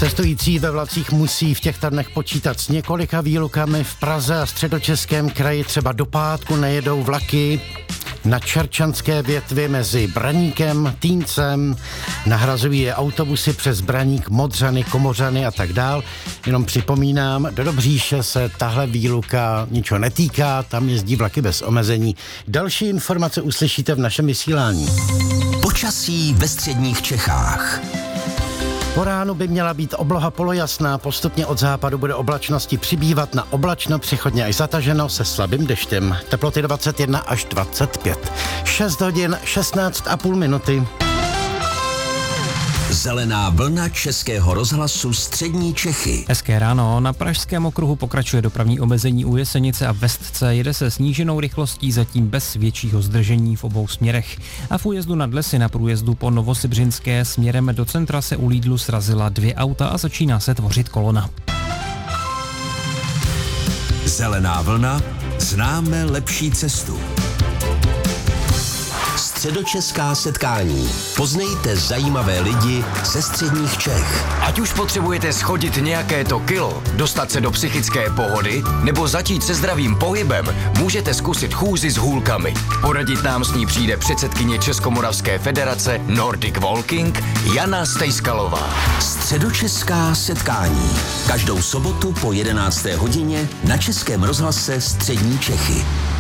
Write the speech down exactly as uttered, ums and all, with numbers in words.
Cestující ve vlacích musí v těchto dnech počítat s několika výlukami. V Praze a Středočeském kraji třeba do pátku nejedou vlaky na Čerčanské větvi mezi Braníkem, Týncem, nahrazují je autobusy přes Braník, Modřany, Komořany a tak dál. Jenom připomínám, do Dobříše se tahle výluka ničeho netýká, tam jezdí vlaky bez omezení. Další informace uslyšíte v našem vysílání. Počasí ve středních Čechách. Po ránu by měla být obloha polojasná, postupně od západu bude oblačnosti přibývat na oblačno, přechodně až zataženo se slabým deštěm. Teploty dvacet jedna až dvacet pět. šest hodin šestnáct a půl minuty. Zelená vlna Českého rozhlasu střední Čechy. Hezké ráno. Na Pražském okruhu pokračuje dopravní omezení u Jesenice a Vestce. Jede se sníženou rychlostí, zatím bez většího zdržení v obou směrech. A v újezdu nad Lesy na průjezdu po Novosibřinské směrem do centra se u Lidlu srazila dvě auta a začíná se tvořit kolona. Zelená vlna. Známe lepší cestu. Středočeská setkání. Poznejte zajímavé lidi ze středních Čech. Ať už potřebujete schodit nějaké to kilo, dostat se do psychické pohody nebo začít se zdravým pohybem, můžete zkusit chůzi s hůlkami. Poradit nám s ní přijde předsedkyně Českomoravské federace Nordic Walking Jana Stejskalová. Středočeská setkání. Každou sobotu po jedenácté hodině na Českém rozhlase střední Čechy.